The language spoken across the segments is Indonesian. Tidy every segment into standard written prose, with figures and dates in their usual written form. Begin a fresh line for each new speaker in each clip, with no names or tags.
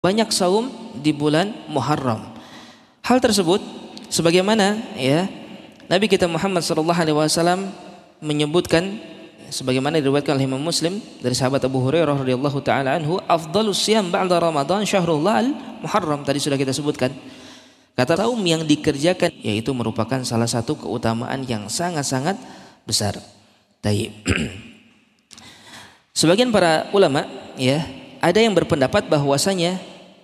banyak saum di bulan Muharram. Hal tersebut sebagaimana ya Nabi kita Muhammad SAW menyebutkan, sebagaimana diriwayatkan oleh Imam Muslim dari sahabat Abu Hurairah radhiyallahu taala anhu, afdhalus siyam ba'da Ramadan syahrullah al-Muharram. Tadi sudah kita sebutkan. Kata saum yang dikerjakan yaitu merupakan salah satu keutamaan yang sangat-sangat besar. Taib. Sebagian para ulama ya ada yang berpendapat bahwasanya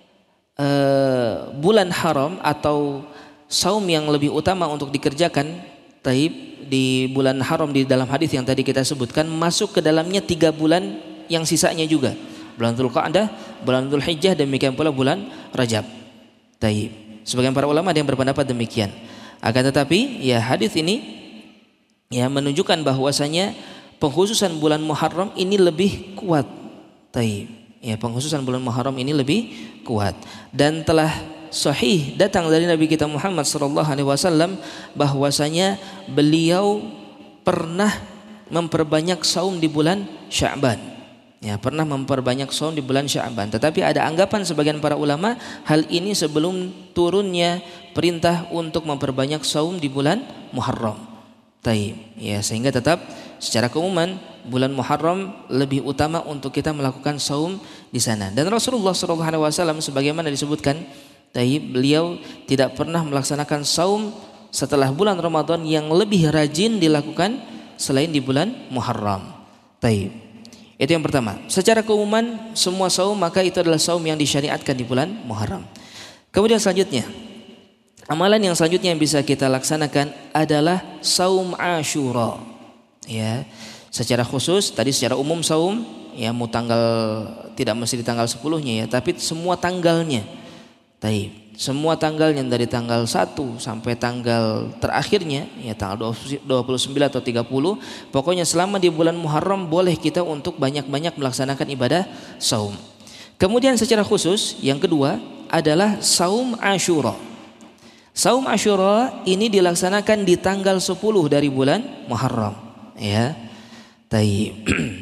bulan haram atau saum yang lebih utama untuk dikerjakan taib di bulan haram di dalam hadis yang tadi kita sebutkan masuk ke dalamnya 3 bulan yang sisanya juga, bulan Dzulqa'dah, bulan Dzulhijjah, demikian pula bulan Rajab. Taib. Sebagian para ulama ada yang berpendapat demikian. Akan tetapi ya hadis ini ya menunjukkan bahwasanya pengkhususan bulan Muharram ini lebih kuat. Taib. Ya, pengkhususan bulan Muharram ini lebih kuat dan telah sahih datang dari Nabi kita Muhammad SAW bahwasanya beliau pernah memperbanyak saum di bulan Sya'ban. Ya, pernah memperbanyak saum di bulan Sya'ban. Tetapi ada anggapan sebagian para ulama hal ini sebelum turunnya perintah untuk memperbanyak saum di bulan Muharram. Taib. Ya, sehingga tetap secara keumuman bulan Muharram lebih utama untuk kita melakukan saum di sana. Dan Rasulullah SAW sebagaimana disebutkan, taib, beliau tidak pernah melaksanakan saum setelah bulan Ramadan yang lebih rajin dilakukan selain di bulan Muharram. Taib. Itu yang pertama. Secara keumuman semua saum maka itu adalah saum yang disyariatkan di bulan Muharram. Kemudian selanjutnya, amalan yang selanjutnya yang bisa kita laksanakan adalah saum Asyura. Ya, secara khusus tadi secara umum saum ya mau tanggal tidak mesti di tanggal 10-nya ya, tapi semua tanggalnya. Taib. Semua tanggalnya dari tanggal 1 sampai tanggal terakhirnya ya tanggal 29 atau 30, pokoknya selama di bulan Muharram boleh kita untuk banyak-banyak melaksanakan ibadah saum. Kemudian secara khusus yang kedua adalah saum Asyura. Saum Asyura ini dilaksanakan di tanggal 10 dari bulan Muharram ya. Taib.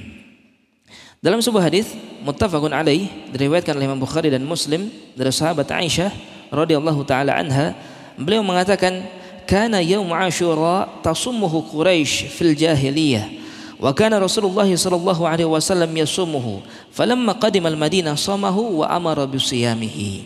Dalam sebuah hadis muttafaqun alaih diriwayatkan oleh Imam Bukhari dan Muslim dari sahabat Aisyah radhiyallahu taala anha, beliau mengatakan kana yaum Asyura tasummuhu Quraisy fil jahiliyah wa kana Rasulullah sallallahu alaihi wasallam yasumuhu falamma qadima al-Madinah shamahu wa amara bisiyamihi.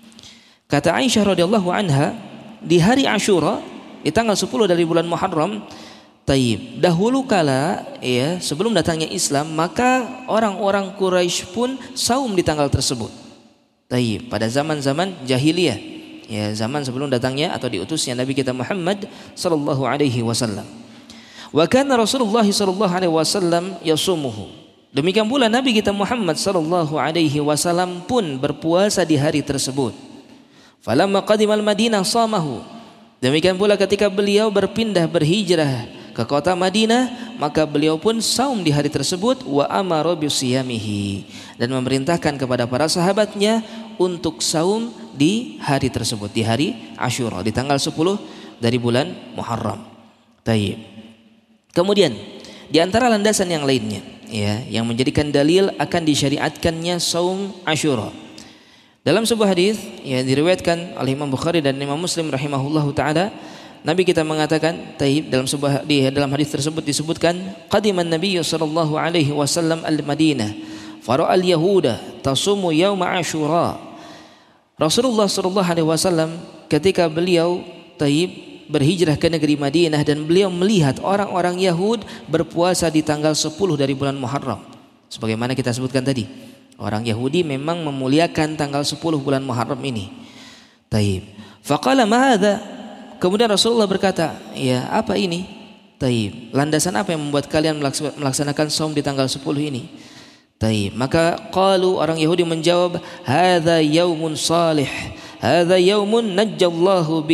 Kata Aisyah radhiyallahu anha, di hari Asyura di tanggal 10 dari bulan Muharram, taib, dahulu kala ya sebelum datangnya Islam maka orang-orang Quraisy pun saum di tanggal tersebut. Taib, pada zaman-zaman jahiliyah ya, zaman sebelum datangnya atau diutusnya Nabi kita Muhammad sallallahu alaihi wasallam. Wa kana Rasulullah sallallahu alaihi wasallam yasumuhu. Demikian pula Nabi kita Muhammad sallallahu alaihi wasallam pun berpuasa di hari tersebut. Falamma qadimal Madinah shamahu. Demikian pula ketika beliau berpindah berhijrah ke kota Madinah, maka beliau pun saum di hari tersebut wa amara bisiyamihi, dan memerintahkan kepada para sahabatnya untuk saum di hari tersebut, di hari Asyura, di tanggal 10 dari bulan Muharram. Taib. Kemudian di antara landasan yang lainnya ya yang menjadikan dalil akan disyariatkannya saum Asyura. Dalam sebuah hadis yang diriwayatkan oleh Imam Bukhari dan Imam Muslim rahimahullahu taala, Nabi kita mengatakan, taib, dalam hadis tersebut disebutkan, qadiman Nabi sallallahu alaihi wasallam al-Madinah fara'a al-yahuda tasumu yaum Asyura. Rasulullah sallallahu alaihi wasallam ketika beliau taib berhijrah ke negeri Madinah dan beliau melihat orang-orang Yahud berpuasa di tanggal 10 dari bulan Muharram. Sebagaimana kita sebutkan tadi, orang Yahudi memang memuliakan tanggal 10 bulan Muharram ini. Taib. Faqala ma hadza? Kemudian Rasulullah berkata, ya apa ini? Taib. Landasan apa yang membuat kalian melaksanakan saum di tanggal 10 ini? Taib. Maka qalu, orang Yahudi menjawab, hadza yaumun salih. Hadza yaumun najjallahu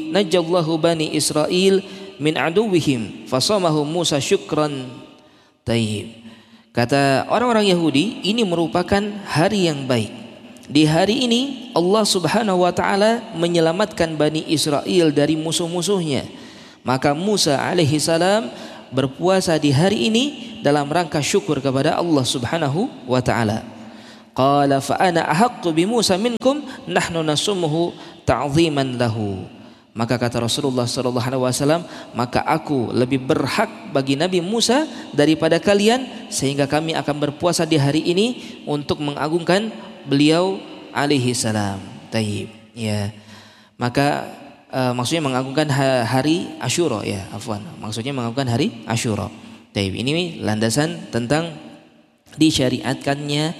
bani Israil min aduwwihim fasamahu Musa syukran. Taib. Kata orang-orang Yahudi, ini merupakan hari yang baik. Di hari ini Allah Subhanahu wa taala menyelamatkan Bani Israel dari musuh-musuhnya. Maka Musa alaihi salam berpuasa di hari ini dalam rangka syukur kepada Allah Subhanahu wa taala. Qala fa ana ahaqqu bi Musa minkum nahnu nasumuhu ta'ziman lahu. Maka kata Rasulullah sallallahu alaihi wasallam, maka aku lebih berhak bagi Nabi Musa daripada kalian, sehingga kami akan berpuasa di hari ini untuk mengagungkan beliau alaihi salam. Taib. Ya. Maka maksudnya mengagungkan hari Asyura, ya, afwan. Maksudnya mengagungkan hari Asyura. Taib. Ini landasan tentang disyariatkannya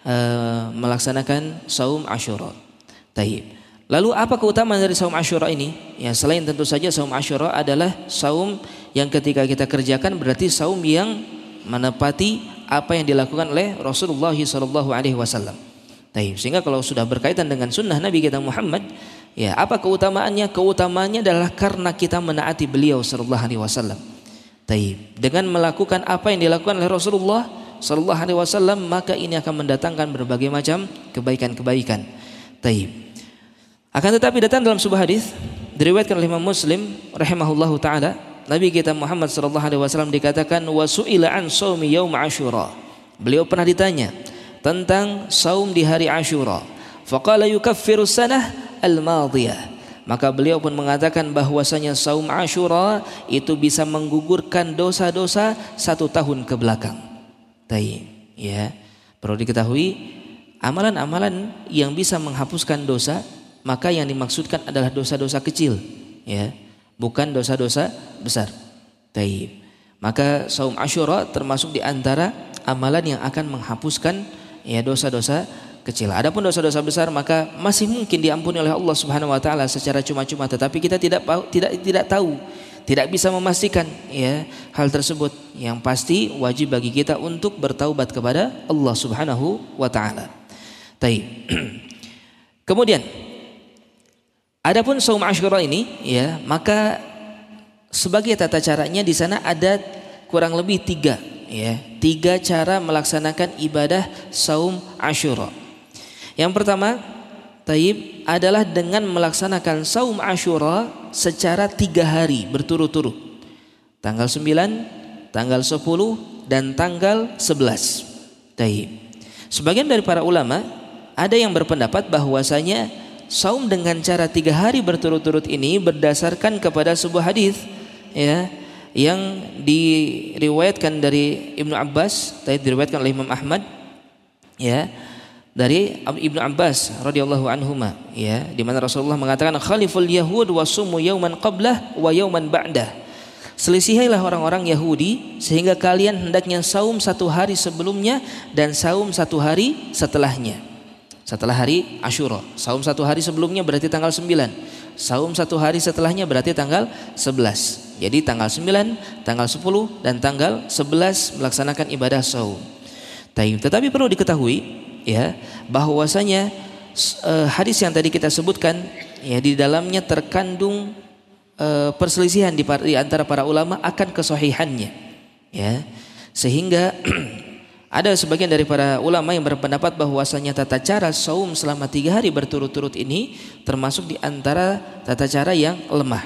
melaksanakan saum Asyura. Taib. Lalu apa keutamaan dari saum Asyura ini? Ya, selain tentu saja saum Asyura adalah saum yang ketika kita kerjakan berarti saum yang menepati apa yang dilakukan oleh Rasulullah sallallahu alaihi wasallam. Taib. Sehingga kalau sudah berkaitan dengan sunnah Nabi kita Muhammad, ya, apa keutamaannya? Keutamaannya adalah karena kita menaati beliau sallallahu alaihi wasallam. Taib. Dengan melakukan apa yang dilakukan oleh Rasulullah sallallahu alaihi wasallam, maka ini akan mendatangkan berbagai macam kebaikan-kebaikan. Taib. Akan tetapi datang dalam sebuah hadis diriwayatkan oleh Imam Muslim rahimahullahu taala, Nabi kita Muhammad sallallahu alaihi wasallam dikatakan wasu'ila an shaumi yaum Asyura. Beliau pernah ditanya tentang saum di hari Asyura. Faqala yukaffiru sanah al-madiyah. Maka beliau pun mengatakan bahwasanya saum Asyura itu bisa menggugurkan dosa-dosa 1 tahun ke belakang. Taib. Ya. Perlu diketahui amalan-amalan yang bisa menghapuskan dosa, maka yang dimaksudkan adalah dosa-dosa kecil, ya, bukan dosa-dosa besar. Taib. Maka saum Asyura termasuk di antara amalan yang akan menghapuskan, ya, dosa-dosa kecil. Adapun dosa-dosa besar maka masih mungkin diampuni oleh Allah Subhanahu wa taala secara cuma-cuma, tetapi kita tidak tahu, tidak bisa memastikan, ya, hal tersebut. Yang pasti wajib bagi kita untuk bertaubat kepada Allah Subhanahu wa taala. Taib. Kemudian adapun saum Asyura ini, ya, maka sebagai tata caranya di sana ada kurang lebih 3 cara melaksanakan ibadah saum Asyura. Yang pertama, taib, adalah dengan melaksanakan saum Asyura secara 3 hari berturut-turut. Tanggal 9, tanggal 10 dan tanggal 11. Taib. Sebagian dari para ulama ada yang berpendapat bahwasanya saum dengan cara 3 hari berturut-turut ini berdasarkan kepada sebuah hadis, ya, yang diriwayatkan dari Ibnu Abbas, diriwayatkan oleh Imam Ahmad, ya, dari Ibnu Abbas radhiyallahu anhuma, ya, di mana Rasulullah mengatakan khaliful yahud wa sumu yauman qablah wa yauman ba'dah. Selisihilah orang-orang Yahudi sehingga kalian hendaknya saum 1 hari sebelumnya dan saum 1 hari setelahnya. Setelah hari Asyura, saum 1 hari sebelumnya berarti tanggal 9, saum 1 hari setelahnya berarti tanggal 11. Jadi tanggal 9, tanggal 10 dan tanggal 11 melaksanakan ibadah saum. Tetapi perlu diketahui, ya, bahwasanya hadis yang tadi kita sebutkan, ya, di dalamnya terkandung perselisihan di antara para ulama akan kesahihannya, ya, sehingga ada sebagian dari para ulama yang berpendapat bahwasanya tata cara saum selama 3 hari berturut-turut ini termasuk di antara tata cara yang lemah.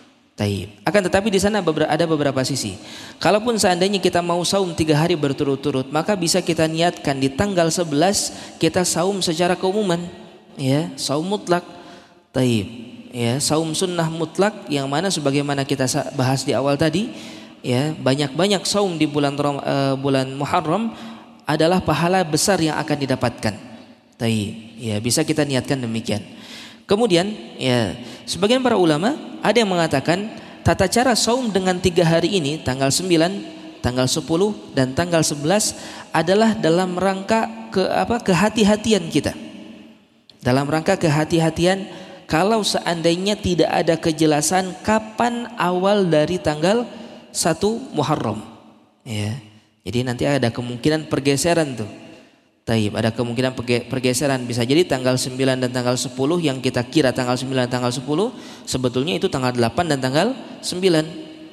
Taib. Akan tetapi di sana ada beberapa sisi. Kalaupun seandainya kita mau saum 3 hari berturut-turut, maka bisa kita niatkan di tanggal 11 kita saum secara keumuman, ya, saum mutlak. Taib. Ya, saum sunnah mutlak yang mana sebagaimana kita bahas di awal tadi, ya, banyak-banyak saum di bulan Muharram adalah pahala besar yang akan didapatkan. Taib. Ya, bisa kita niatkan demikian. Kemudian, ya, sebagian para ulama ada yang mengatakan tata cara saum dengan 3 hari ini, tanggal 9, tanggal 10 dan tanggal 11 adalah dalam rangka kehati-hatian kita. Dalam rangka kehati-hatian kalau seandainya tidak ada kejelasan kapan awal dari tanggal 1 Muharram, ya. Jadi nanti ada kemungkinan pergeseran tuh. Taib, ada kemungkinan pergeseran, bisa jadi tanggal 9 dan tanggal 10 yang kita kira tanggal 9 dan tanggal 10 sebetulnya itu tanggal 8 dan tanggal 9.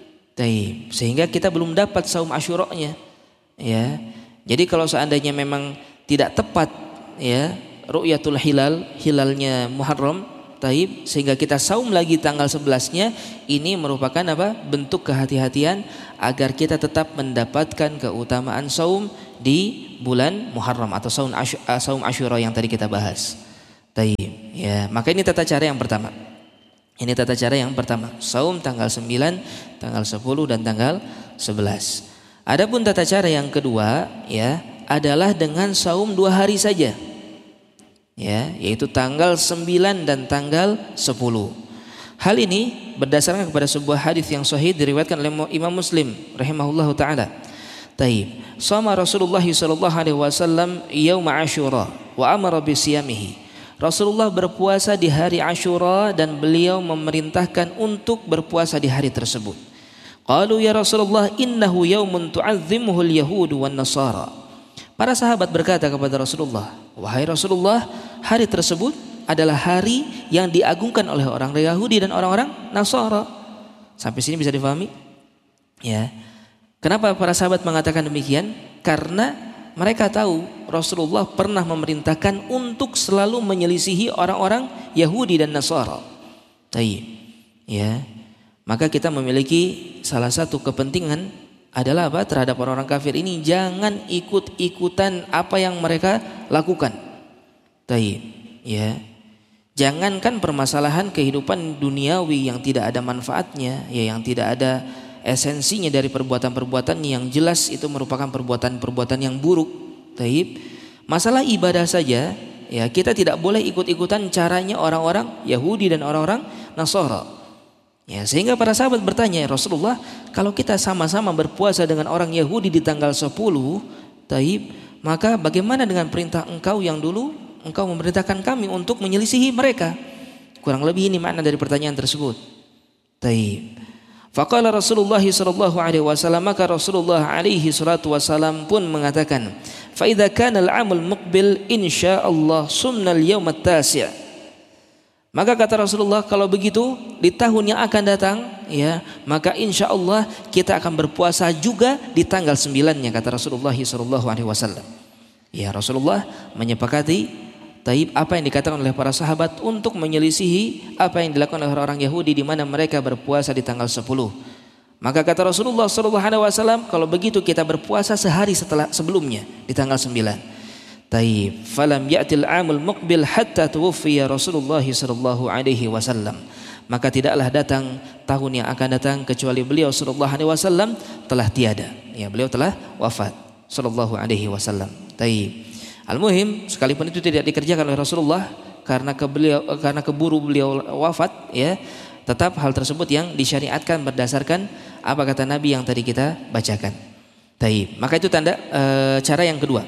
Taib, sehingga kita belum dapat saum Asyuranya, ya. Jadi kalau seandainya memang tidak tepat, ya, ru'yatul hilalnya Muharram, taib, sehingga kita saum lagi tanggal 11-nya, ini merupakan bentuk kehati-hatian agar kita tetap mendapatkan keutamaan saum di bulan Muharram atau saum Asyura yang tadi kita bahas. Taib. Ya, maka ini tata cara yang pertama. Ini tata cara yang pertama, saum tanggal 9, tanggal 10 dan tanggal 11. Adapun tata cara yang kedua ya adalah dengan saum 2 hari saja. Ya, yaitu tanggal 9 dan tanggal 10. Hal ini berdasarkan kepada sebuah hadis yang sahih diriwayatkan oleh Imam Muslim rahimahullahu taala. Taib. Shama Rasulullah sallallahu alaihi wasallam yaum Asyura wa amara bi siyamihi. Rasulullah berpuasa di hari Asyura dan beliau memerintahkan untuk berpuasa di hari tersebut. Qalu ya Rasulullah innahu yaumun tu'azzimuhu al-yahud wan nasara. Para sahabat berkata kepada Rasulullah, wahai Rasulullah, hari tersebut adalah hari yang diagungkan oleh orang Yahudi dan orang-orang Nasara. Sampai sini bisa difahami? Ya. Kenapa para sahabat mengatakan demikian? Karena mereka tahu Rasulullah pernah memerintahkan untuk selalu menyelisihi orang-orang Yahudi dan Nasara. Taib. Ya. Maka kita memiliki salah satu kepentingan adalah apa? Terhadap orang-orang kafir ini jangan ikut-ikutan apa yang mereka lakukan. Taib. Ya. Jangankan permasalahan kehidupan duniawi yang tidak ada manfaatnya, ya, yang tidak ada esensinya dari perbuatan-perbuatan yang jelas itu merupakan perbuatan-perbuatan yang buruk. Taib. Masalah ibadah saja, ya, kita tidak boleh ikut-ikutan caranya orang-orang Yahudi dan orang-orang Nasara. Ya, sehingga para sahabat bertanya, ya Rasulullah, kalau kita sama-sama berpuasa dengan orang Yahudi di tanggal 10, taib, maka bagaimana dengan perintah engkau yang dulu engkau memerintahkan kami untuk menyelisihi mereka? Kurang lebih ini makna dari pertanyaan tersebut. Taib. Faqala Rasulullah sallallahu alaihi wasallam, maka Rasulullah alaihi salatu wasallam pun mengatakan, fa idza kana al-'amul muqbil insyaallah sumna al-yawm at-tasi'. Maka kata Rasulullah, kalau begitu di tahun yang akan datang, ya, maka insyaallah kita akan berpuasa juga di tanggal 9-nya, kata Rasulullah sallallahu alaihi wasallam. Ya, Rasulullah menyepakati taib apa yang dikatakan oleh para sahabat untuk menyelisihi apa yang dilakukan oleh orang Yahudi di mana mereka berpuasa di tanggal 10. Maka kata Rasulullah sallallahu alaihi wasallam, kalau begitu kita berpuasa sehari sebelumnya di tanggal 9. Taib. Falam ya'til 'amul muqbil hatta tuwfiya Rasulullah sallallahu alaihi wasallam. Maka tidaklah datang tahun yang akan datang kecuali beliau sallallahu alaihi wasallam telah tiada. Ya, beliau telah wafat sallallahu alaihi wasallam. Taib. Al-muhim, sekalipun itu tidak dikerjakan oleh Rasulullah karena keburu beliau wafat, ya, tetap hal tersebut yang disyariatkan berdasarkan apa kata Nabi yang tadi kita bacakan. Taib. Maka itu tanda cara yang kedua.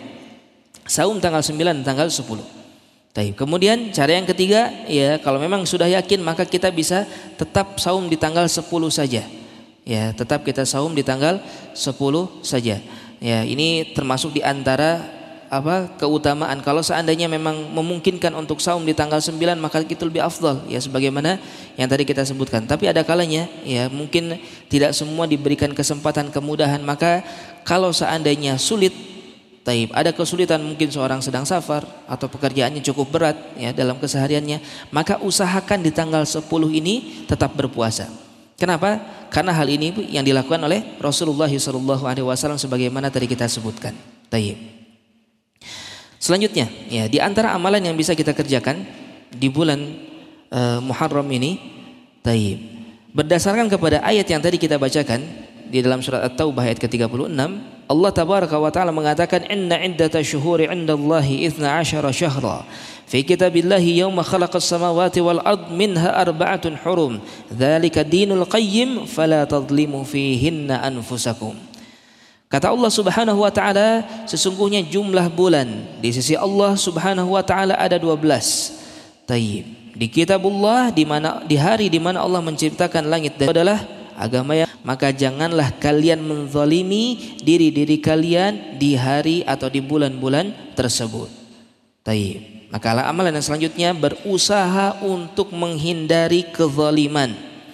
Saum tanggal 9 dan tanggal 10. Taib. Kemudian cara yang ketiga, ya, kalau memang sudah yakin maka kita bisa tetap saum di tanggal 10 saja. Ya, tetap kita saum di tanggal 10 saja. Ya, ini termasuk di antara keutamaan. Kalau seandainya memang memungkinkan untuk saum di tanggal 9 maka itu lebih afdal, ya, sebagaimana yang tadi kita sebutkan. Tapi ada kalanya, ya, mungkin tidak semua diberikan kesempatan kemudahan. Maka kalau seandainya sulit, taib, ada kesulitan, mungkin seorang sedang safar atau pekerjaannya cukup berat, ya, dalam kesehariannya, maka usahakan di tanggal 10 ini tetap berpuasa. Kenapa? Karena hal ini yang dilakukan oleh Rasulullah SAW sebagaimana tadi kita sebutkan. Taib. Selanjutnya, ya, di antara amalan yang bisa kita kerjakan di bulan Muharram ini, taib, berdasarkan kepada ayat yang tadi kita bacakan di dalam surat At-Taubah ayat ke-36, Allah tabaraka wa taala mengatakan, inna iddata syuhuri 'indallahi 12 syahra fi kitabillahi yauma khalaqas samawati wal ard minha arba'atun hurum dzalika dinul qayyim fala tadhlimu fihinna anfusakum. Kata Allah Subhanahu wa taala, sesungguhnya jumlah bulan di sisi Allah Subhanahu wa taala ada 12. Taib. Di kitabullah, di hari di mana Allah menciptakan langit dan adalah agama yang, maka janganlah kalian menzalimi diri-diri kalian di hari atau di bulan-bulan tersebut. Taib. Maka amalan yang selanjutnya berusaha untuk menghindari kezaliman.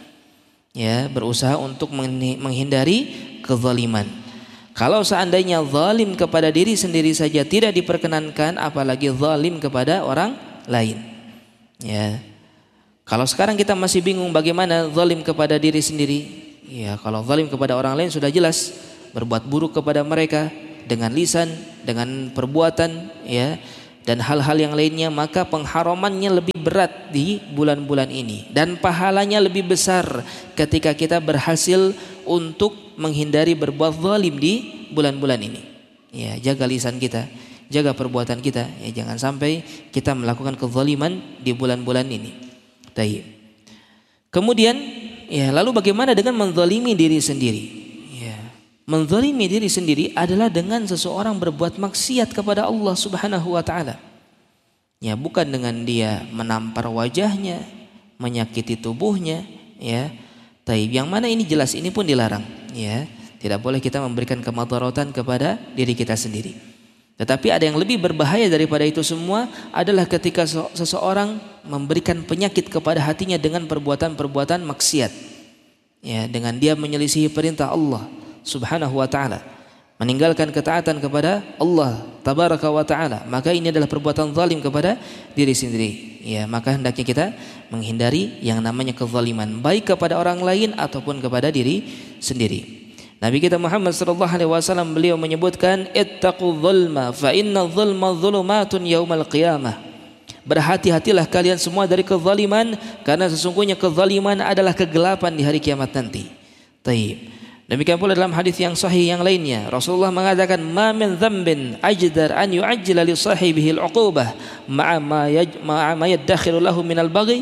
Ya, berusaha untuk menghindari kezaliman. Kalau seandainya zalim kepada diri sendiri saja tidak diperkenankan, apalagi zalim kepada orang lain. Ya. Kalau sekarang kita masih bingung bagaimana zalim kepada diri sendiri. Ya, kalau zalim kepada orang lain sudah jelas berbuat buruk kepada mereka, dengan lisan, dengan perbuatan, ya, dan hal-hal yang lainnya, maka pengharamannya lebih berat di bulan-bulan ini dan pahalanya lebih besar ketika kita berhasil untuk menghindari berbuat zalim di bulan-bulan ini. Ya, jaga lisan kita, jaga perbuatan kita, ya, jangan sampai kita melakukan kezaliman di bulan-bulan ini. Baik. Kemudian, ya, lalu bagaimana dengan menzalimi diri sendiri? Ya, menzalimi diri sendiri adalah dengan seseorang berbuat maksiat kepada Allah Subhanahu wa taala. Ya, bukan dengan dia menampar wajahnya, menyakiti tubuhnya, ya. Taib, yang mana ini jelas ini pun dilarang, ya. Tidak boleh kita memberikan kemadaratan kepada diri kita sendiri. Tetapi ada yang lebih berbahaya daripada itu semua adalah ketika seseorang memberikan penyakit kepada hatinya dengan perbuatan-perbuatan maksiat. Ya, dengan dia menyelisihi perintah Allah Subhanahu wa taala, meninggalkan ketaatan kepada Allah Tabaraka wa taala, maka ini adalah perbuatan zalim kepada diri sendiri. Ya, maka hendaknya kita menghindari yang namanya kezaliman, baik kepada orang lain ataupun kepada diri sendiri. Nabi kita Muhammad sallallahu alaihi wasallam beliau menyebutkan ittaqu dzulma fa inna dzulma dzulumatun yaumal qiyamah. Berhati-hatilah kalian semua dari kezaliman karena sesungguhnya kezaliman adalah kegelapan di hari kiamat nanti. Taib. Demikian pula dalam hadis yang sahih yang lainnya Rasulullah mengatakan ma min dzambin ajdar an yu'ajjila li sahibihi al-'uqubah ma'a ma yadakhiru lahu min al-baghi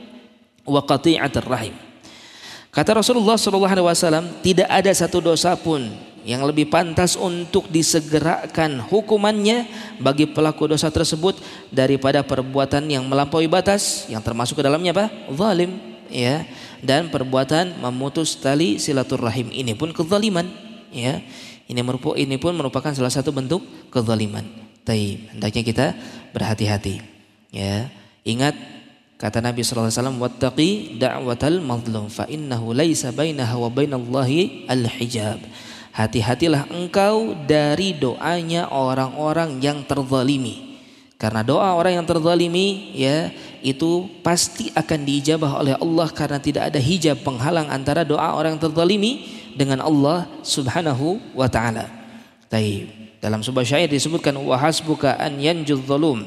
wa qati'atir rahim. Kata Rasulullah SAW, tidak ada satu dosa pun yang lebih pantas untuk disegerakan hukumannya bagi pelaku dosa tersebut daripada perbuatan yang melampaui batas, yang termasuk ke dalamnya apa? Zalim, ya. Dan perbuatan memutus tali silaturahim, ini pun kezaliman, ya. Ini pun merupakan salah satu bentuk kezaliman. Taib, hendaknya kita berhati-hati, ya. Ingat kata Nabi sallallahu alaihi wasallam, wattaqi da'watal mazlum fa innahu laisa bainaha wa bainallahi al-hijab. Hati-hatilah engkau dari doanya orang-orang yang terzalimi. Karena doa orang yang terzalimi, ya, itu pasti akan diijabah oleh Allah karena tidak ada hijab penghalang antara doa orang yang terzalimi dengan Allah Subhanahu wa taala. Baik. Dalam sebuah syair disebutkan wa hasbuka an yanjuz zalum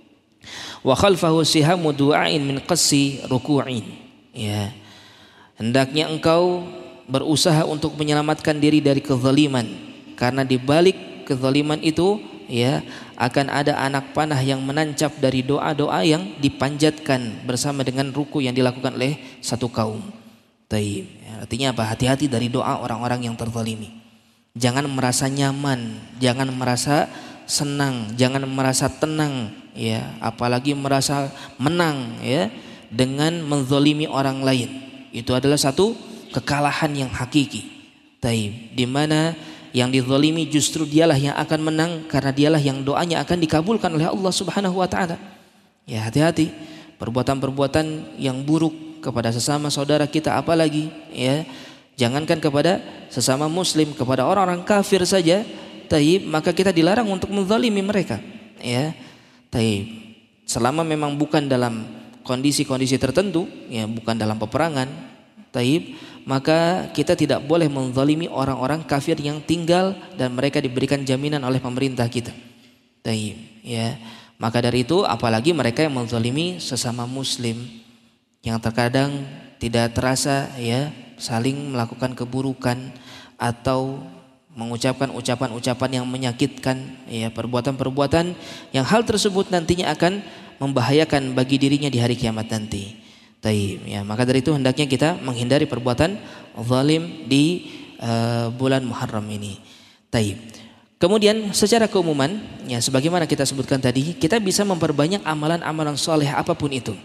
wa khalfahu sihamu du'ain min qassi ruku'in. Ya. Hendaknya engkau berusaha untuk menyelamatkan diri dari kezaliman, karena di balik kezaliman itu, ya, akan ada anak panah yang menancap dari doa-doa yang dipanjatkan bersama dengan ruku yang dilakukan oleh satu kaum. Taib. Ya, artinya apa? Hati-hati dari doa orang-orang yang terzalimi. Jangan merasa nyaman, jangan merasa senang, jangan merasa tenang, ya, apalagi merasa menang, ya, dengan menzalimi orang lain. Itu adalah satu kekalahan yang hakiki. Taib, di mana yang dizalimi justru dialah yang akan menang karena dialah yang doanya akan dikabulkan oleh Allah Subhanahu wa taala. Ya, hati-hati perbuatan-perbuatan yang buruk kepada sesama saudara kita, apalagi, ya, jangankan kepada sesama muslim, kepada orang-orang kafir saja. Taib, maka kita dilarang untuk menzalimi mereka, ya. Taib, selama memang bukan dalam kondisi-kondisi tertentu, ya, bukan dalam peperangan, taib, maka kita tidak boleh menzalimi orang-orang kafir yang tinggal dan mereka diberikan jaminan oleh pemerintah kita. Taib, ya. Maka dari itu apalagi mereka yang menzalimi sesama muslim yang terkadang tidak terasa, ya, saling melakukan keburukan atau mengucapkan ucapan-ucapan yang menyakitkan, ya, perbuatan-perbuatan yang hal tersebut nantinya akan membahayakan bagi dirinya di hari kiamat nanti. Taib, ya, maka dari itu hendaknya kita menghindari perbuatan zalim di bulan Muharram ini. Taib. Kemudian secara keumuman, ya, sebagaimana kita sebutkan tadi, kita bisa memperbanyak amalan-amalan soleh apapun itu.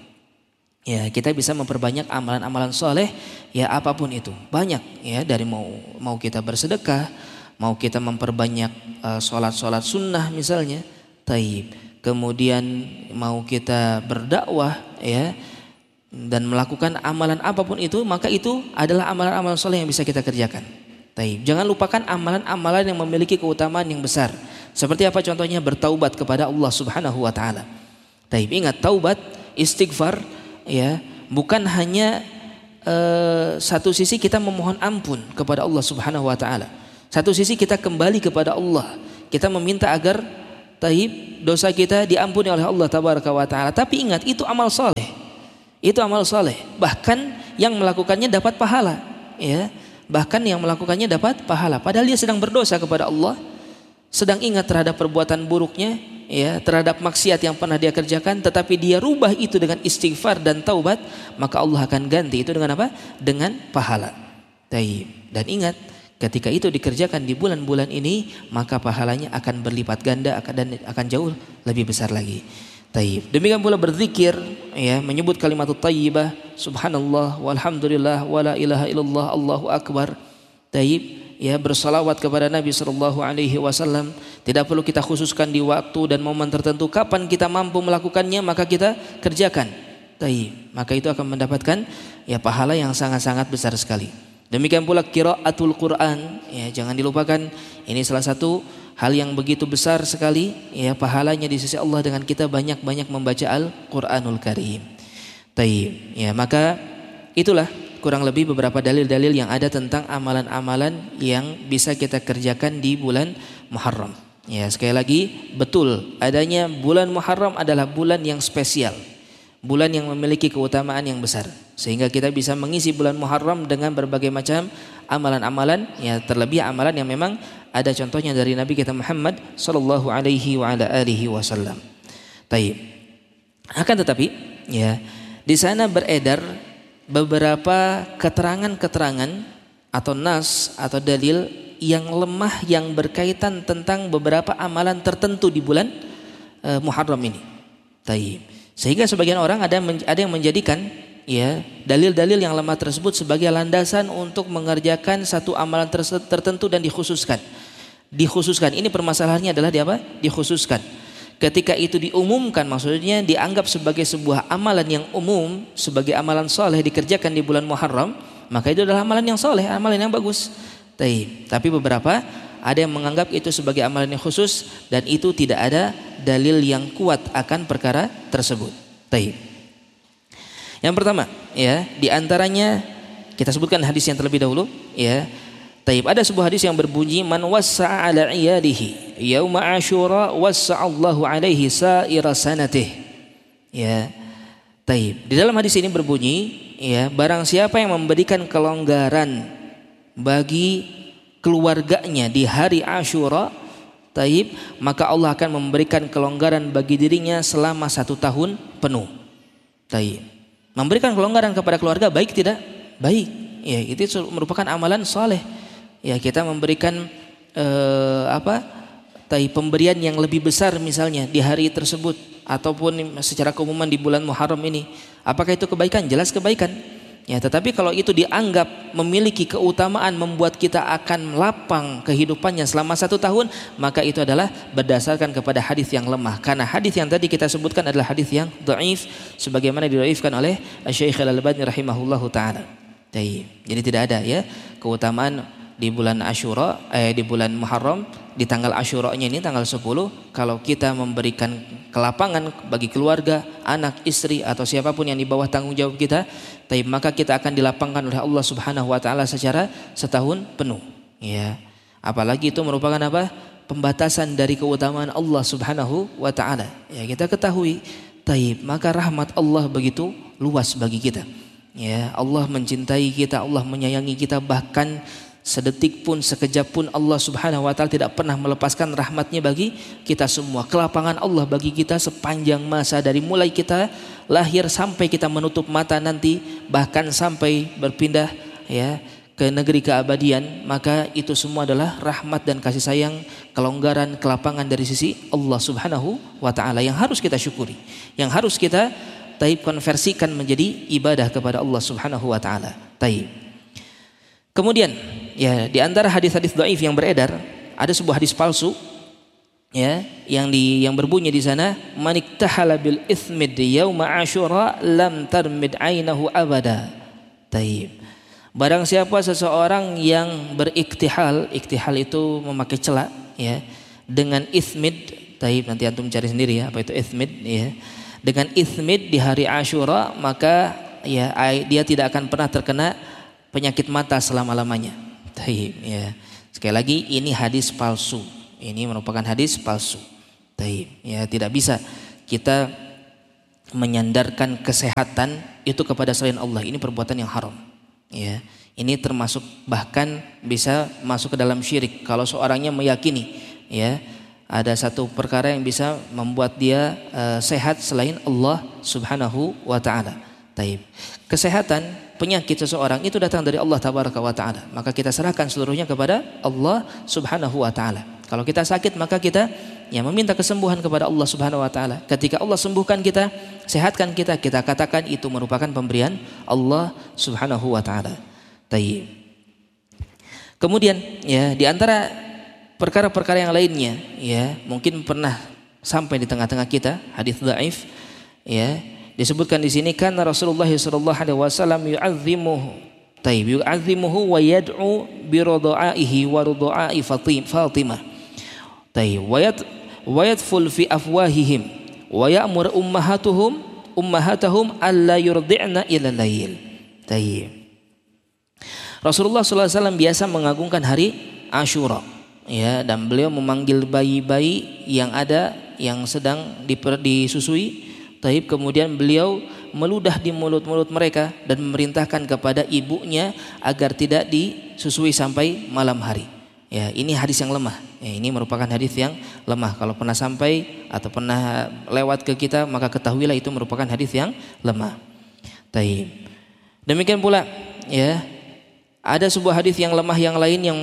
Ya, kita bisa memperbanyak amalan-amalan soleh, ya, apapun itu. Banyak, ya, dari mau kita bersedekah, mau kita memperbanyak sholat-sholat sunnah misalnya, taib. Kemudian mau kita berdakwah, ya, dan melakukan amalan apapun itu, maka itu adalah amalan-amalan soleh yang bisa kita kerjakan. Taib. Jangan lupakan amalan-amalan yang memiliki keutamaan yang besar. Seperti apa contohnya? Bertaubat kepada Allah Subhanahu wa taala. Taib. Ingat, taubat, istighfar, ya, bukan hanya satu sisi kita memohon ampun kepada Allah Subhanahu wa taala. Satu sisi kita kembali kepada Allah, kita meminta agar dosa kita diampuni oleh Allah tabaraka wa taala. Tapi ingat, itu amal soleh. Itu amal soleh. Bahkan yang melakukannya dapat pahala, ya. Bahkan yang melakukannya dapat pahala. Padahal dia sedang berdosa kepada Allah, sedang ingat terhadap perbuatan buruknya, ya, terhadap maksiat yang pernah dia kerjakan, tetapi dia rubah itu dengan istighfar dan taubat, maka Allah akan ganti itu dengan apa? Dengan pahala. Dan ingat, ketika itu dikerjakan di bulan-bulan ini, maka pahalanya akan berlipat ganda dan akan jauh lebih besar lagi. Demikian pula berzikir, ya, menyebut kalimat thayyibah, subhanallah walhamdulillah wala ilaha illallah Allahu akbar. Ya, bersalawat kepada Nabi sallallahu alaihi wasallam. Tidak perlu kita khususkan di waktu dan momen tertentu. Kapan kita mampu melakukannya, maka kita kerjakan. Maka itu akan mendapatkan, ya, pahala yang sangat-sangat besar sekali. Demikian pula qiraatul Quran, ya, jangan dilupakan, ini salah satu hal yang begitu besar sekali, ya, pahalanya di sisi Allah dengan kita banyak-banyak membaca Al-Qur'anul Karim. Ya, maka itulah kurang lebih beberapa dalil-dalil yang ada tentang amalan-amalan yang bisa kita kerjakan di bulan Muharram. Ya, sekali lagi, betul adanya bulan Muharram adalah bulan yang spesial, bulan yang memiliki keutamaan yang besar, sehingga kita bisa mengisi bulan Muharram dengan berbagai macam amalan-amalan, ya, terlebih amalan yang memang ada contohnya dari Nabi kita Muhammad sallallahu alaihi wa ala alihi wasallam. Akan tetapi, ya, di sana beredar beberapa keterangan-keterangan atau nas atau dalil yang lemah yang berkaitan tentang beberapa amalan tertentu di bulan Muharram ini. Sehingga sebagian orang ada yang menjadikan, ya, dalil-dalil yang lemah tersebut sebagai landasan untuk mengerjakan satu amalan tertentu dan dikhususkan. Ini permasalahannya adalah dikhususkan. Ketika itu diumumkan, maksudnya dianggap sebagai sebuah amalan yang umum, sebagai amalan soleh dikerjakan di bulan Muharram, maka itu adalah amalan yang soleh, amalan yang bagus. Tapi beberapa ada yang menganggap itu sebagai amalan yang khusus, dan itu tidak ada dalil yang kuat akan perkara tersebut. Yang pertama, ya, di antaranya kita sebutkan hadis yang terlebih dahulu, ya. Ada sebuah hadis yang berbunyi, man wassa'a ala iyadihi yauma asyura wassa'allahu alaihi sa'ira sanatih. Ya. Di dalam hadis ini berbunyi, ya, barang siapa yang memberikan kelonggaran bagi keluarganya di hari Asyura, maka Allah akan memberikan kelonggaran bagi dirinya selama 1 tahun penuh. Memberikan kelonggaran kepada keluarga baik tidak? Baik. Ya, itu merupakan amalan soleh. Ya, kita memberikan pemberian yang lebih besar misalnya di hari tersebut, ataupun secara keumuman di bulan Muharram ini. Apakah itu kebaikan? Jelas kebaikan. Ya, tetapi kalau itu dianggap memiliki keutamaan membuat kita akan lapang kehidupannya selama 1 tahun, maka itu adalah berdasarkan kepada hadis yang lemah. Karena hadis yang tadi kita sebutkan adalah hadis yang dhaif, sebagaimana didhaifkan oleh Syekh Al-Albani rahimahullahu taala. Jadi tidak ada, ya, keutamaan di bulan Asyura, di bulan Muharram, di tanggal Asyuranya ini tanggal 10, kalau kita memberikan kelapangan bagi keluarga, anak, istri, atau siapapun yang di bawah tanggung jawab kita, maka kita akan dilapangkan oleh Allah Subhanahu wa taala secara 1 tahun penuh, ya. Apalagi itu merupakan pembatasan dari keutamaan Allah Subhanahu wa taala. Ya, kita ketahui, maka rahmat Allah begitu luas bagi kita. Ya, Allah mencintai kita, Allah menyayangi kita, bahkan sedetik pun, sekejap pun Allah Subhanahu wa taala tidak pernah melepaskan rahmatnya bagi kita semua. Kelapangan Allah bagi kita sepanjang masa, dari mulai kita lahir sampai kita menutup mata nanti, bahkan sampai berpindah, ya, ke negeri keabadian, maka itu semua adalah rahmat dan kasih sayang, kelonggaran, kelapangan dari sisi Allah Subhanahu wa taala yang harus kita syukuri, yang harus kita konversikan menjadi ibadah kepada Allah Subhanahu wa taala. Kemudian, ya, di antara hadis-hadis dhaif yang beredar, ada sebuah hadis palsu, ya, yang berbunyi di sana, maniktahala bil itsmid yauma asyura lam tarmid ainahu abada. Barang siapa seseorang yang beriktihal, iktihal itu memakai celak, ya, dengan itsmid, nanti antum cari sendiri, ya, apa itu itsmid, ya. Dengan itsmid di hari Asyura, maka, ya, dia tidak akan pernah terkena penyakit mata selama-lamanya. Ya. Sekali lagi, ini hadis palsu, Ini merupakan hadis palsu. Taib. Ya, tidak bisa kita menyandarkan kesehatan itu kepada selain Allah. Ini perbuatan yang haram. Ya, ini termasuk bahkan bisa masuk ke dalam syirik kalau seorangnya meyakini ya ada satu perkara yang bisa membuat dia sehat selain Allah Subhanahu wa taala. Taib. Kesehatan penyakit seseorang itu datang dari Allah Tabaraka wa taala. Maka kita serahkan seluruhnya kepada Allah Subhanahu wa taala. Kalau kita sakit maka kita ya meminta kesembuhan kepada Allah Subhanahu wa taala. Ketika Allah sembuhkan kita, sehatkan kita, kita katakan itu merupakan pemberian Allah Subhanahu wa taala. Taib. Kemudian ya di antara perkara-perkara yang lainnya ya mungkin pernah sampai di tengah-tengah kita hadis dhaif ya disebutkan di sini karena Rasulullah sallallahu alaihi wasallam yu'azzimuhu wa yad'u bi ridaihi wa ridai Fatimah. Taib wa yadful fi afwahihim wa ya'mur ummahatahum alla yurdi'na ila lail. Taib. Rasulullah sallallahu alaihi wasallam biasa mengagungkan hari Asyura ya dan beliau memanggil bayi-bayi yang ada yang sedang disusui. Taib, kemudian beliau meludah di mulut-mulut mereka dan memerintahkan kepada ibunya agar tidak disusui sampai malam hari. Ya, ini hadis yang lemah. Ya, ini merupakan hadis yang lemah. Kalau pernah sampai atau pernah lewat ke kita, maka ketahuilah itu merupakan hadis yang lemah. Taib. Demikian pula, ya, ada sebuah hadis yang lemah yang lain yang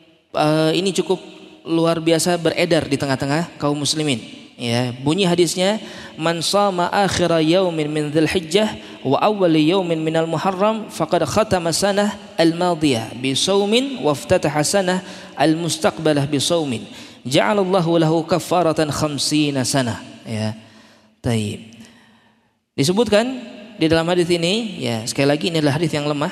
ini cukup luar biasa beredar di tengah-tengah kaum muslimin. Ya, bunyi hadisnya man shama akhira yaumin min dzulhijjah wa awwal yaumin minal muharram faqad khatama sanah al-madiyah bi shaumin wa iftataha sanah al-mustaqbalah bi shaumin ja'alallahu lahu kaffaratan 50 sanah. Ya. Taib. Disebutkan di dalam hadis ini ya sekali lagi ini adalah hadis yang lemah.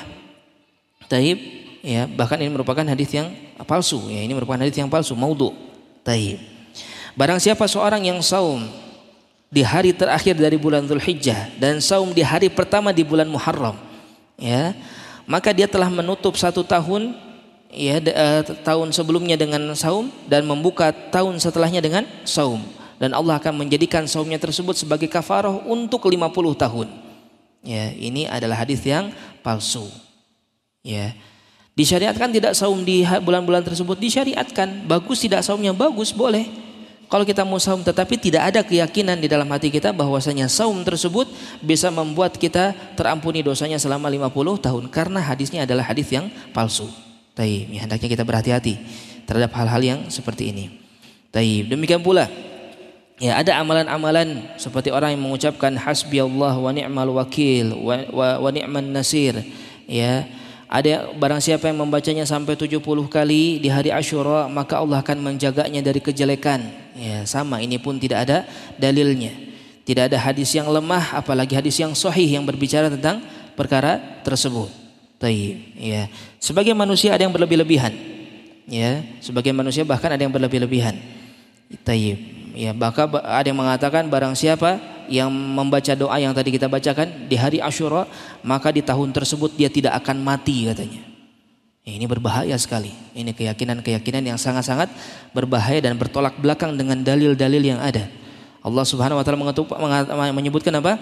Taib. Ya, bahkan ini merupakan hadis yang palsu. Ya, ini merupakan hadis yang palsu, maudhu. Taib. Barang siapa seorang yang saum di hari terakhir dari bulan Dzulhijjah dan saum di hari pertama di bulan Muharram, ya, maka dia telah menutup 1 tahun, ya, tahun sebelumnya dengan saum dan membuka tahun setelahnya dengan saum. Dan Allah akan menjadikan saumnya tersebut sebagai kafarah untuk 50 tahun. Ya, ini adalah hadis yang palsu. Ya. Disyariatkan tidak saum di bulan-bulan tersebut, disyariatkan. Bagus tidak saumnya, bagus, boleh. Kalau kita mau saum tetapi tidak ada keyakinan di dalam hati kita bahwasanya saum tersebut bisa membuat kita terampuni dosanya selama 50 tahun karena hadisnya adalah hadis yang palsu. Taib, ya, hendaknya kita berhati-hati terhadap hal-hal yang seperti ini. Taib, demikian pula ya ada amalan-amalan seperti orang yang mengucapkan hasbiyallah wa ni'mal wakil wa ni'man nasir. Ya, ada barang siapa yang membacanya sampai 70 kali di hari Asyura maka Allah akan menjaganya dari kejelekan. Ya, sama, ini pun tidak ada dalilnya. Tidak ada hadis yang lemah apalagi hadis yang sahih yang berbicara tentang perkara tersebut. Taib, ya. Sebagai manusia ada yang berlebih-lebihan. Ya, sebagai manusia bahkan ada yang berlebih-lebihan. Taib. Ya, bahkan ada yang mengatakan barang siapa yang membaca doa yang tadi kita bacakan di hari Asyura maka di tahun tersebut dia tidak akan mati katanya. Ini berbahaya sekali. Ini keyakinan-keyakinan yang sangat-sangat berbahaya dan bertolak belakang dengan dalil-dalil yang ada. Allah Subhanahu wa taala menyebutkan apa?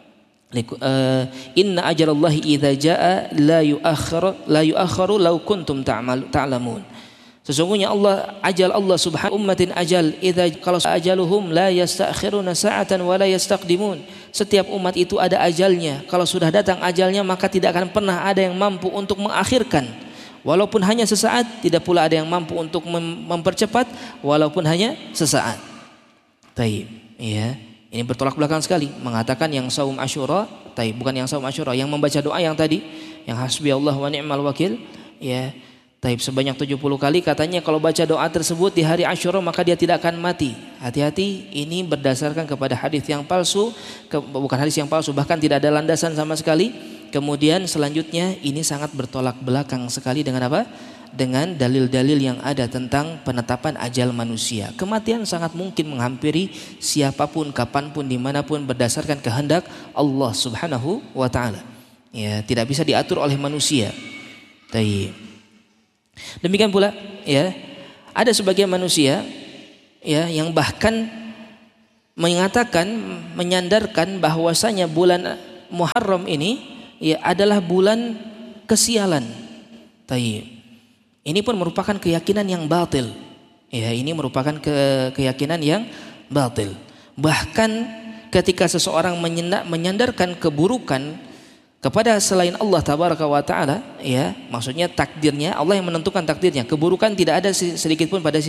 Inna ajalallahi idza jaa la yu'akhkharu law kuntum ta'lamun. Sesungguhnya ajal Allah subhanahu ummatin ajal idza kalau ajaluhum la yastakhiruna sa'atan wa la yastaqdimun. Setiap umat itu ada ajalnya. Kalau sudah datang ajalnya maka tidak akan pernah ada yang mampu untuk mengakhirkan. Walaupun hanya sesaat, tidak pula ada yang mampu untuk mempercepat walaupun hanya sesaat. Taib, ya. Ini bertolak belakang sekali mengatakan yang saum Asyura, taib, bukan yang saum Asyura, yang membaca doa yang tadi, yang hasbiyallah wa ni'mal wakil, ya. Taib sebanyak 70 kali katanya kalau baca doa tersebut di hari Asyura maka dia tidak akan mati. Hati-hati, ini berdasarkan kepada hadis yang palsu, bukan hadis yang palsu, bahkan tidak ada landasan sama sekali. Kemudian selanjutnya ini sangat bertolak belakang sekali dengan apa? Dengan dalil-dalil yang ada tentang penetapan ajal manusia. Kematian sangat mungkin menghampiri siapapun, kapanpun, dimanapun berdasarkan kehendak Allah Subhanahu wa taala. Ya, tidak bisa diatur oleh manusia. Taib. Demikian pula ya ada sebagian manusia ya yang bahkan mengatakan, menyandarkan bahwasanya bulan Muharram ini ya adalah bulan kesialan. Tayyib. Ini pun merupakan keyakinan yang batil. Ya, ini merupakan keyakinan yang batil. Bahkan ketika seseorang menyandarkan keburukan kepada selain Allah tabaraka wa taala, ya, maksudnya takdirnya, Allah yang menentukan takdirnya. Keburukan tidak ada sedikit pun pada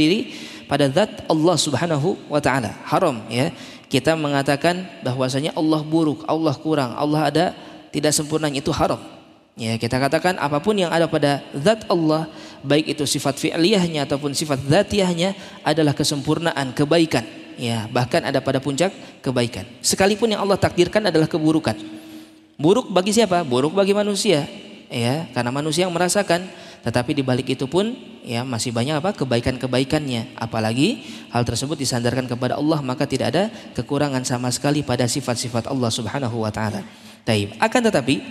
zat Allah Subhanahu wa taala. Haram, ya. Kita mengatakan bahwasanya Allah buruk, Allah kurang, Allah ada tidak sempurnanya, itu haram. Ya, kita katakan apapun yang ada pada zat Allah, baik itu sifat fi'liyahnya ataupun sifat dzatiyahnya, adalah kesempurnaan, kebaikan. Ya, bahkan ada pada puncak kebaikan. Sekalipun yang Allah takdirkan adalah keburukan. Buruk bagi siapa? Buruk bagi manusia. Ya, karena manusia yang merasakan. Tetapi di balik itu pun ya masih banyak kebaikan-kebaikannya. Apalagi hal tersebut disandarkan kepada Allah, maka tidak ada kekurangan sama sekali pada sifat-sifat Allah Subhanahu wa taala. Taib. Akan tetapi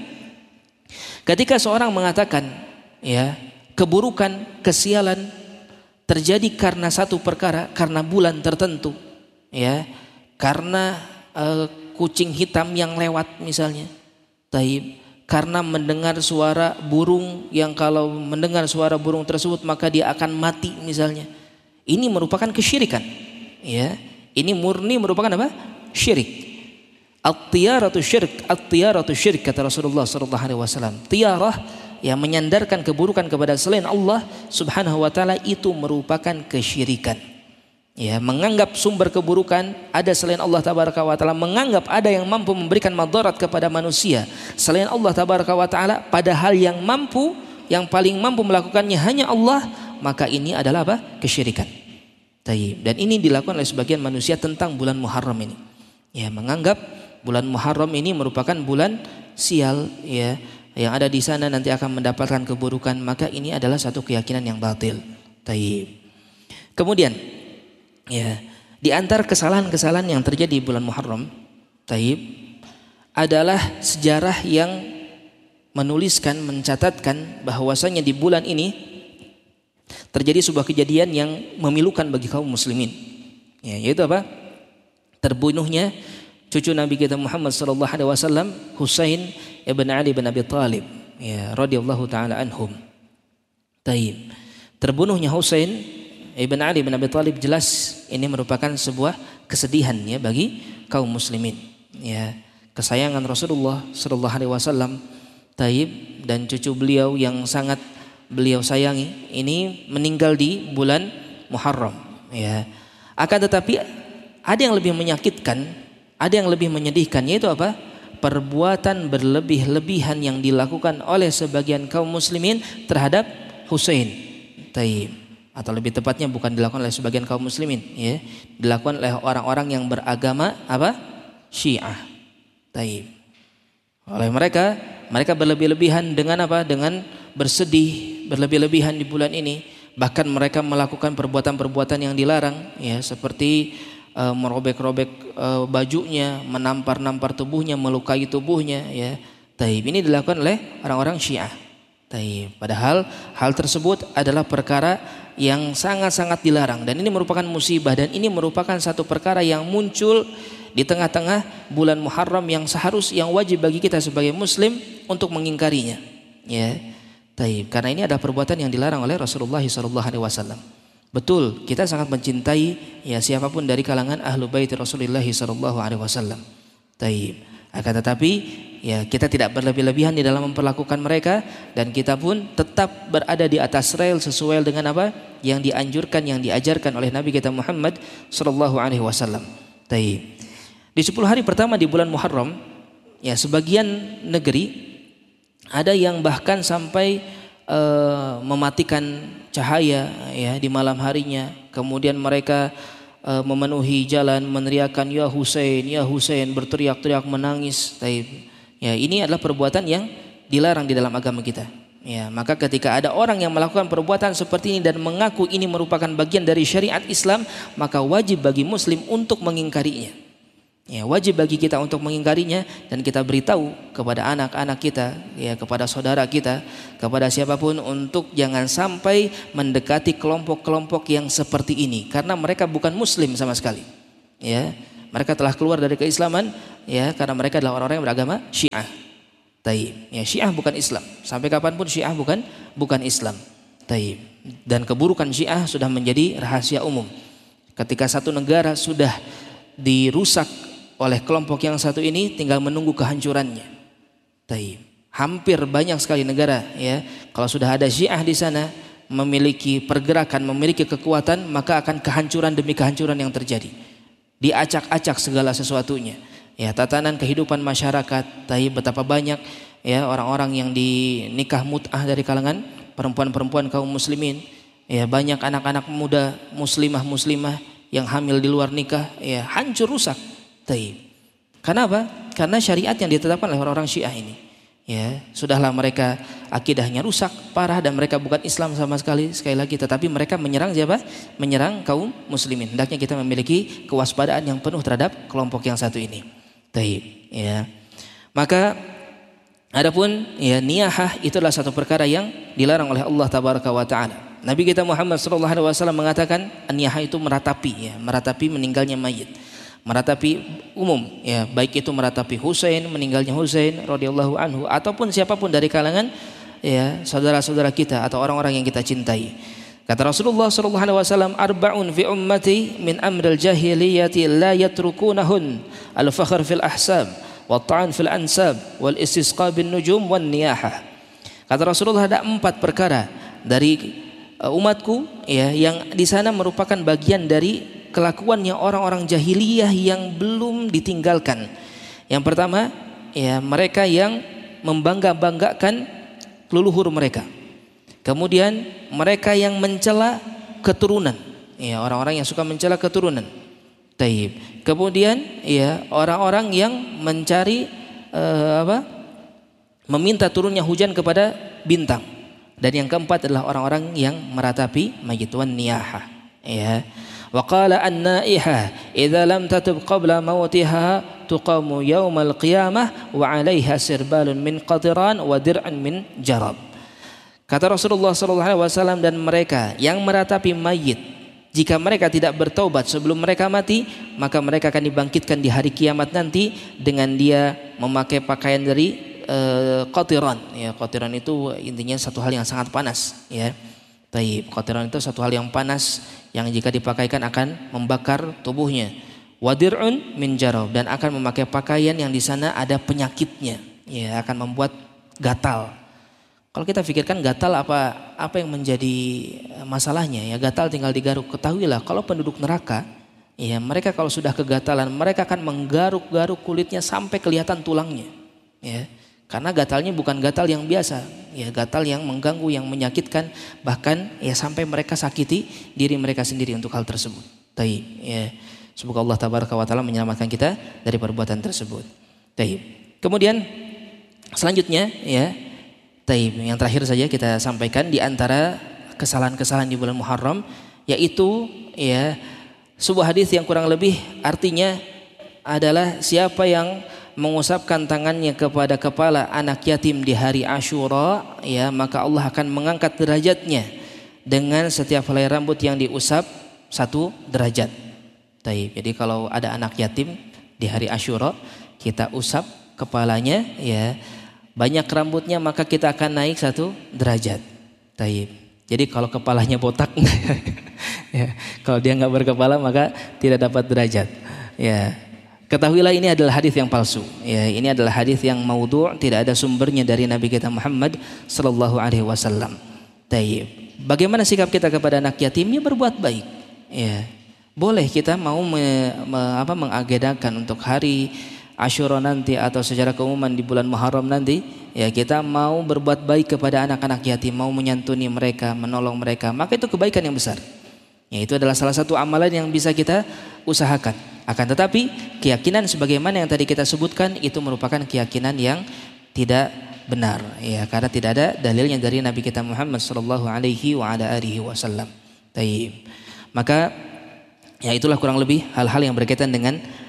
ketika seorang mengatakan ya keburukan, kesialan terjadi karena satu perkara, karena bulan tertentu, ya, karena kucing hitam yang lewat misalnya, taib, karena mendengar suara burung yang kalau mendengar suara burung tersebut maka dia akan mati misalnya. Ini merupakan kesyirikan. Ya, ini murni merupakan apa? Syirik. At-tiyaratu syirik kata Rasulullah sallallahu alaihi wasallam. Tiyarah yang menyandarkan keburukan kepada selain Allah Subhanahu wa taala itu merupakan kesyirikan. Ya, menganggap sumber keburukan ada selain Allah tabaraka wa taala, menganggap ada yang mampu memberikan madarat kepada manusia selain Allah tabaraka wa taala, padahal yang paling mampu melakukannya hanya Allah, maka ini adalah apa? Kesyirikan. Tayyib. Dan ini dilakukan oleh sebagian manusia tentang bulan Muharram ini. Ya, menganggap bulan Muharram ini merupakan bulan sial, ya, yang ada di sana nanti akan mendapatkan keburukan, maka ini adalah satu keyakinan yang batil. Tayyib. Kemudian ya, di antara kesalahan-kesalahan yang terjadi di bulan Muharram, taib, adalah sejarah yang menuliskan, mencatatkan bahwasanya di bulan ini terjadi sebuah kejadian yang memilukan bagi kaum muslimin. Ya, yaitu apa? Terbunuhnya cucu Nabi kita Muhammad sallallahu alaihi wasallam, Husain ibn Ali bin Abi Thalib, ya, radhiyallahu taala anhum. Taib. Terbunuhnya Husain Ibn Ali bin Abi Thalib jelas ini merupakan sebuah kesedihan ya bagi kaum muslimin. Ya, kesayangan Rasulullah sallallahu alaihi wasallam, taib, dan cucu beliau yang sangat beliau sayangi ini meninggal di bulan Muharram. Ya. Akan tetapi ada yang lebih menyakitkan, ada yang lebih menyedihkan, yaitu apa? Perbuatan berlebih-lebihan yang dilakukan oleh sebagian kaum muslimin terhadap Husain. Taib. Atau lebih tepatnya bukan dilakukan oleh sebagian kaum muslimin, ya, dilakukan oleh orang-orang yang beragama apa? Syiah. Taib. Oleh mereka berlebih-lebihan dengan apa? Dengan bersedih, berlebih-lebihan di bulan ini. Bahkan mereka melakukan perbuatan-perbuatan yang dilarang, ya, seperti merobek-robek bajunya, menampar-nampar tubuhnya, melukai tubuhnya, ya. Taib. Ini dilakukan oleh orang-orang Syiah. Taib. Padahal hal tersebut adalah perkara yang sangat-sangat dilarang, dan ini merupakan musibah, dan ini merupakan satu perkara yang muncul di tengah-tengah bulan Muharram yang wajib bagi kita sebagai muslim untuk mengingkarinya. Ya. Taib. Karena ini adalah perbuatan yang dilarang oleh Rasulullah sallallahu alaihi wasallam. Betul, kita sangat mencintai ya siapapun dari kalangan ahlu bait Rasulullah sallallahu alaihi wasallam. Taib. Akan tetapi ya kita tidak berlebih-lebihan di dalam memperlakukan mereka, dan kita pun tetap berada di atas rel sesuai dengan apa yang dianjurkan, yang diajarkan oleh Nabi kita Muhammad sallallahu alaihi wasallam. Taib. Di 10 hari pertama di bulan Muharram, ya, sebagian negeri ada yang bahkan sampai mematikan cahaya ya di malam harinya. Kemudian mereka memenuhi jalan meneriakkan ya Husain, berteriak-teriak, menangis. Taib. Ya, ini adalah perbuatan yang dilarang di dalam agama kita. Ya, maka ketika ada orang yang melakukan perbuatan seperti ini dan mengaku ini merupakan bagian dari syariat Islam, maka wajib bagi muslim untuk mengingkarinya. Ya, wajib bagi kita untuk mengingkarinya dan kita beritahu kepada anak-anak kita, ya, kepada saudara kita, kepada siapapun untuk jangan sampai mendekati kelompok-kelompok yang seperti ini karena mereka bukan muslim sama sekali. Ya, mereka telah keluar dari keislaman, ya, karena mereka adalah orang-orang yang beragama Syiah. Taib. Ya, Syiah bukan Islam. Sampai kapanpun Syiah bukan Islam. Taib. Dan keburukan Syiah sudah menjadi rahasia umum. Ketika satu negara sudah dirusak oleh kelompok yang satu ini, tinggal menunggu kehancurannya. Taib. Hampir banyak sekali negara, ya, kalau sudah ada Syiah di sana memiliki pergerakan, memiliki kekuatan, maka akan kehancuran demi kehancuran yang terjadi. Diacak-acak segala sesuatunya. Ya, tatanan kehidupan masyarakat. Taib, betapa banyak, ya, orang-orang yang dinikah mut'ah dari kalangan perempuan-perempuan kaum muslimin. Ya, banyak anak-anak muda muslimah yang hamil di luar nikah, ya, hancur rusak. Taib. Kenapa? Karena syariat yang ditetapkan oleh orang-orang Syiah ini, ya, sudahlah mereka akidahnya rusak parah dan mereka bukan Islam sama sekali lagi, tetapi mereka menyerang siapa? Menyerang kaum muslimin. Hendaknya kita memiliki kewaspadaan yang penuh terhadap kelompok yang satu ini. Taib, ya. Maka adapun, ya, niyahah itulah satu perkara yang dilarang oleh Allah tabaraka wa taala. Nabi kita Muhammad sallallahu alaihi wasallam mengatakan niyahah itu meratapi, ya, meratapi meninggalnya mayit. Meratapi umum, ya, baik itu meratapi Husain, meninggalnya Husain radhiyallahu anhu, ataupun siapapun dari kalangan, ya, saudara-saudara kita atau orang-orang yang kita cintai. Kata Rasulullah sallallahu alaihi wasallam, arba'un fi ummati min amril jahiliyati la yatrukunahun, al-fakhr fil ahsab, wa ta'an fil ansab, wal istisqa bin nujum wan niyahah. Kata Rasulullah, ada 4 perkara dari umatku, ya, yang di sana merupakan bagian dari kelakuannya orang-orang jahiliyah yang belum ditinggalkan. Yang pertama, ya, mereka yang membangga-banggakan leluhur mereka. Kemudian mereka yang mencela keturunan, ya, orang-orang yang suka mencela keturunan. Taib. Kemudian, ya, orang-orang yang mencari meminta turunnya hujan kepada bintang. Dan yang keempat adalah orang-orang yang meratapi mayit, wan niyahah, ya. Wa qala an-naihah idza lam tatub qabla mautiha tuqamu yaumal qiyamah wa 'alaiha sirbalun min qatiran wa dir'an min jarab. Kata Rasulullah sallallahu alaihi wasallam, dan mereka yang meratapi mayit, jika mereka tidak bertaubat sebelum mereka mati, maka mereka akan dibangkitkan di hari kiamat nanti dengan dia memakai pakaian dari qatiran. Ya, qatiran itu intinya satu hal yang sangat panas, ya. Taib. Qatiran itu satu hal yang panas yang jika dipakaikan akan membakar tubuhnya. Wadir'un min jarab, dan akan memakai pakaian yang di sana ada penyakitnya, ya, akan membuat gatal. Kalau kita pikirkan gatal apa yang menjadi masalahnya, ya, gatal tinggal digaruk. Ketahuilah kalau penduduk neraka, ya, mereka kalau sudah kegatalan mereka akan menggaruk-garuk kulitnya sampai kelihatan tulangnya, ya. Karena gatalnya bukan gatal yang biasa, ya, gatal yang mengganggu, yang menyakitkan, bahkan, ya, sampai mereka sakiti diri mereka sendiri untuk hal tersebut. Taib, ya. Semoga Allah tabaraka wa taala menyelamatkan kita dari perbuatan tersebut. Taib. Kemudian selanjutnya, ya, taib, yang terakhir saja kita sampaikan di antara kesalahan-kesalahan di bulan Muharram, yaitu, ya, sebuah hadis yang kurang lebih artinya adalah siapa yang mengusapkan tangannya kepada kepala anak yatim di hari Asyura, ya, maka Allah akan mengangkat derajatnya dengan setiap helai rambut yang diusap 1 derajat. Taib. Jadi kalau ada anak yatim di hari Asyura, kita usap kepalanya, ya, banyak rambutnya, maka kita akan naik 1 derajat. Taib. Jadi kalau kepalanya botak, ya, kalau dia nggak berkepala maka tidak dapat derajat. Ya. Ketahuilah ini adalah hadis yang palsu. Ya, ini adalah hadis yang maudhu', tidak ada sumbernya dari Nabi kita Muhammad sallallahu alaihi wasallam. Taib. Bagaimana sikap kita kepada anak yatim? Ya, berbuat baik. Ya. Boleh kita mau mengagendakan untuk hari Asyura nanti atau secara keumuman di bulan Muharram nanti, ya, kita mau berbuat baik kepada anak-anak yatim, mau menyantuni mereka, menolong mereka, maka itu kebaikan yang besar. Ya, itu adalah salah satu amalan yang bisa kita usahakan. Akan tetapi keyakinan sebagaimana yang tadi kita sebutkan itu merupakan keyakinan yang tidak benar, ya, karena tidak ada dalilnya dari Nabi kita Muhammad sallallahu alaihi wasallam. Taib. Maka, ya, itulah kurang lebih hal-hal yang berkaitan dengan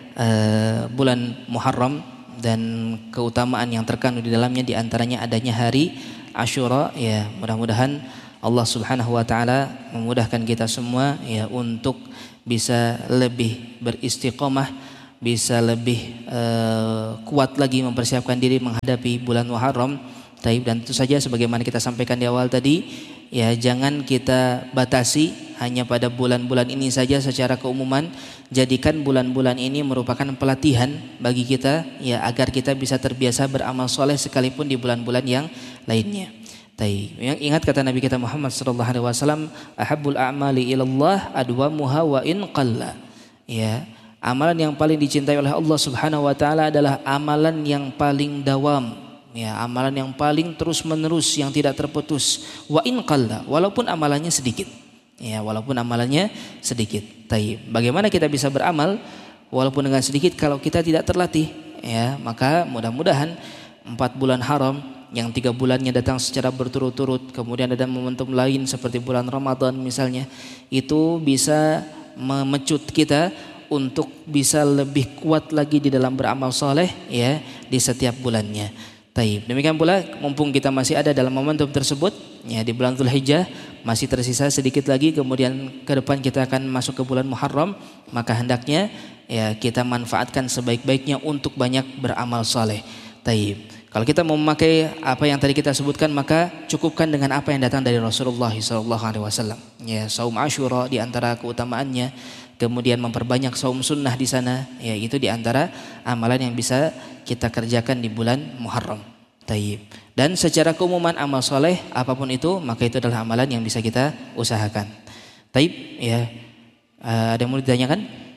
bulan Muharram dan keutamaan yang terkandung di dalamnya, di antaranya adanya hari Asyura. Ya, mudah-mudahan Allah Subhanahu wa taala memudahkan kita semua ya untuk bisa lebih beristiqomah, bisa lebih kuat lagi mempersiapkan diri menghadapi bulan Muharram. Dan tentu saja sebagaimana kita sampaikan di awal tadi, ya jangan kita batasi hanya pada bulan-bulan ini saja secara keumuman. Jadikan bulan-bulan ini merupakan pelatihan bagi kita ya agar kita bisa terbiasa beramal soleh sekalipun di bulan-bulan yang lainnya. Ingat kata Nabi kita Muhammad sallallahu alaihi wasallam, ahabbul a'mali ilallah adwamuha wa in qalla. Ya, amalan yang paling dicintai oleh Allah Subhanahu wa taala adalah amalan yang paling dawam. Ya, amalan yang paling terus menerus, yang tidak terputus. Wa in qalla, walaupun amalannya sedikit. Ya, walaupun amalannya sedikit. Bagaimana kita bisa beramal walaupun dengan sedikit kalau kita tidak terlatih? Ya, maka mudah-mudahan 4 bulan haram yang 3 bulannya datang secara berturut-turut, kemudian ada momentum lain seperti bulan Ramadan misalnya, itu bisa memecut kita untuk bisa lebih kuat lagi di dalam beramal soleh ya di setiap bulannya. Demikian pula mumpung kita masih ada dalam momentum tersebut ya, di bulan Dzulhijjah masih tersisa sedikit lagi, kemudian ke depan kita akan masuk ke bulan Muharram, maka hendaknya ya kita manfaatkan sebaik-baiknya untuk banyak beramal soleh. Kalau kita mau memakai apa yang tadi kita sebutkan, maka cukupkan dengan apa yang datang dari Rasulullah SAW. Ya, saum Asyura di antara keutamaannya, kemudian memperbanyak saum sunnah di sana, ya itu di antara amalan yang bisa kita kerjakan di bulan Muharram. Dan secara keumuman amal soleh apapun itu, maka itu adalah amalan yang bisa kita usahakan. Ya, ada yang mau ditanyakan?